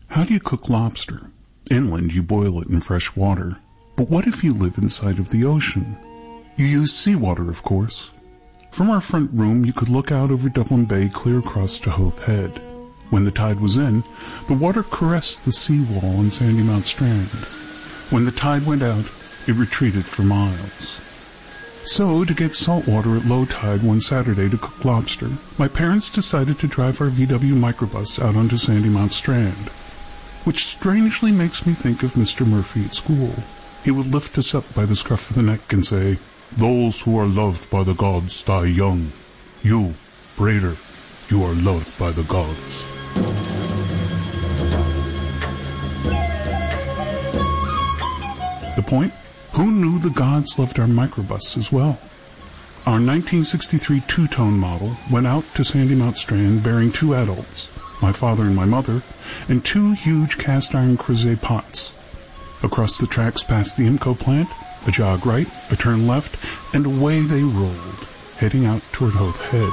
How do you cook lobster? Inland, you boil it in fresh water. But what if you live inside of the ocean? You use seawater, of course. From our front room, you could look out over Dublin Bay clear across to Howth Head. When the tide was in, the water caressed the seawall on Sandymount Strand. When the tide went out, it retreated for miles. So, to get salt water at low tide one Saturday to cook lobster, my parents decided to drive our VW microbus out onto Sandymount Strand, which strangely makes me think of Mr. Murphy at school. He would lift us up by the scruff of the neck and say, "Those who are loved by the gods die young. You, Brader, you are loved by the gods." The point? Who knew the gods loved our microbus as well? Our 1963 two-tone model went out to Sandymount Strand bearing 2 adults, my father and my mother, and 2 huge cast-iron Creuset pots. Across the tracks past the IMCO plant, a jog right, a turn left, and away they rolled, heading out toward Howth Head.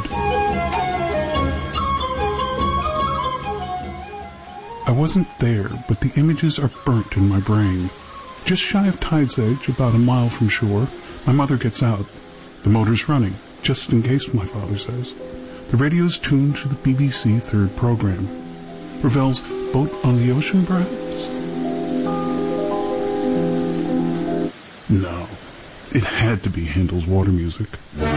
I wasn't there, but the images are burnt in my brain. Just shy of Tide's Edge, about a mile from shore, my mother gets out. The motor's running, just in case, my father says. The radio's tuned to the BBC third program. Ravel's Boat on the Ocean, perhaps? No, it had to be Handel's water music.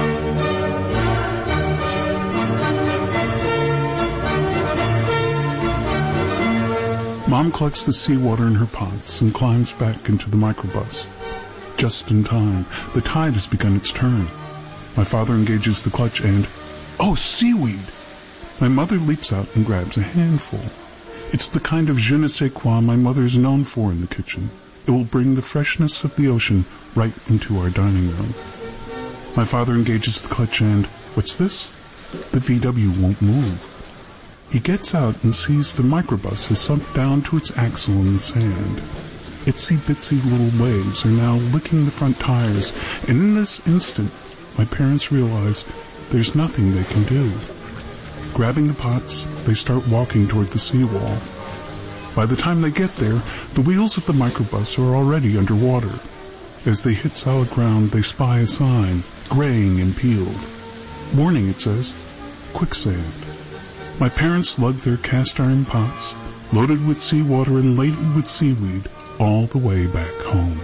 Mom collects the seawater in her pots and climbs back into the microbus. Just in time, the tide has begun its turn. My father engages the clutch and, oh, seaweed! My mother leaps out and grabs a handful. It's the kind of je ne sais quoi my mother's known for in the kitchen. It will bring the freshness of the ocean right into our dining room. My father engages the clutch and, what's this? The VW won't move. He gets out and sees the microbus has sunk down to its axle in the sand. Itsy-bitsy little waves are now licking the front tires, and in this instant, my parents realize there's nothing they can do. Grabbing the pots, they start walking toward the seawall. By the time they get there, the wheels of the microbus are already underwater. As they hit solid ground, they spy a sign, graying and peeled. Warning, it says, quicksand. My parents lug their cast-iron pots, loaded with seawater and laden with seaweed, all the way back home.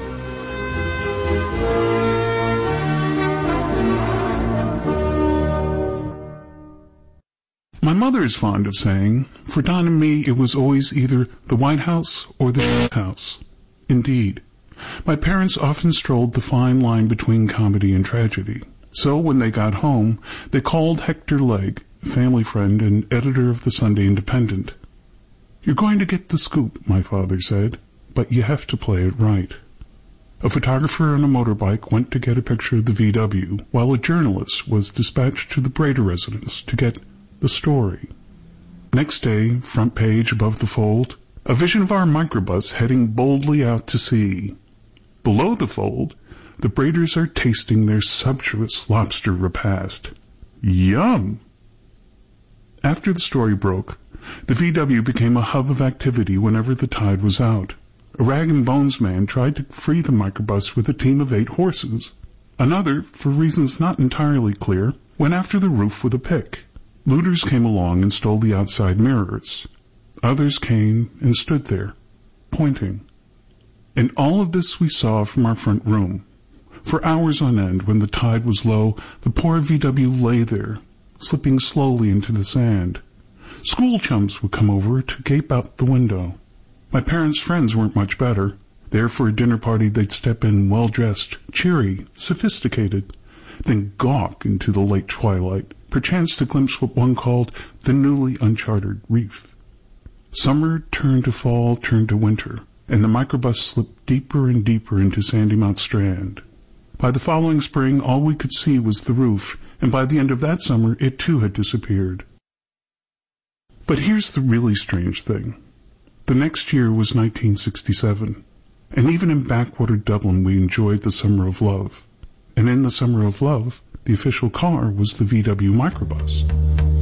My mother is fond of saying, for Don and me, it was always either the White House or the house. Indeed. My parents often strolled the fine line between comedy and tragedy. So when they got home, they called Hector Legg, a family friend and editor of the Sunday Independent. "You're going to get the scoop," my father said, "but you have to play it right." A photographer on a motorbike went to get a picture of the VW, while a journalist was dispatched to the Brader residence to get the story. Next day, front page above the fold, a vision of our microbus heading boldly out to sea. Below the fold, the Braders are tasting their sumptuous lobster repast. Yum! After the story broke, the VW became a hub of activity whenever the tide was out. A rag-and-bones man tried to free the microbus with a team of 8 horses. Another, for reasons not entirely clear, went after the roof with a pick. Looters came along and stole the outside mirrors. Others came and stood there, pointing. And all of this we saw from our front room. For hours on end, when the tide was low, the poor VW lay there, slipping slowly into the sand. School chums would come over to gape out the window. My parents' friends weren't much better. There for a dinner party, they'd step in well-dressed, cheery, sophisticated, then gawk into the late twilight, perchance to glimpse what one called the newly uncharted reef. Summer turned to fall, turned to winter, and the microbus slipped deeper and deeper into Sandymount Strand. By the following spring, all we could see was the roof, and by the end of that summer, it too had disappeared. But here's the really strange thing. The next year was 1967, and even in backwater Dublin we enjoyed the Summer of Love. And in the Summer of Love, the official car was the VW microbus.